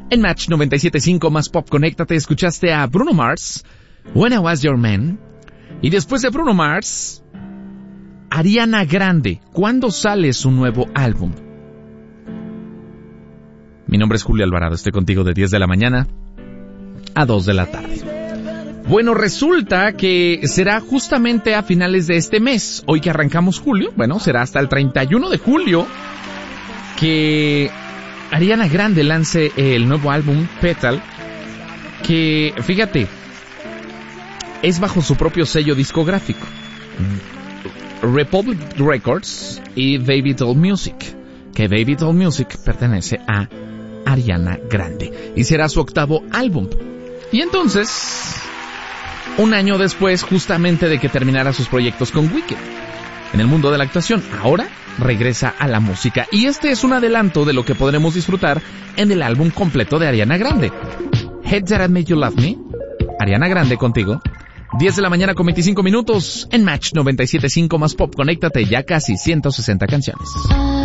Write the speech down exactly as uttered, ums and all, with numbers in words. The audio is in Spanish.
En Match noventa y siete punto cinco más Pop, conéctate, escuchaste a Bruno Mars, When I Was Your Man. Y después de Bruno Mars, Ariana Grande. ¿Cuándo sale su nuevo álbum? Mi nombre es Julio Alvarado, estoy contigo de diez de la mañana a dos de la tarde. Bueno, resulta que será justamente a finales de este mes, hoy que arrancamos julio, bueno, será hasta el treinta y uno de julio que Ariana Grande lance el nuevo álbum Petal, que, fíjate, es bajo su propio sello discográfico, Republic Records y Baby Doll Music, que Baby Doll Music pertenece a Ariana Grande, y será su octavo álbum. Y entonces, un año después justamente de que terminara sus proyectos con Wicked, en el mundo de la actuación, ahora regresa a la música. Y este es un adelanto de lo que podremos disfrutar en el álbum completo de Ariana Grande. Head That Made You Love Me, Ariana Grande contigo, diez de la mañana con veinticinco minutos, en Match noventa y siete punto cinco más Pop. Conéctate, ya casi ciento sesenta canciones.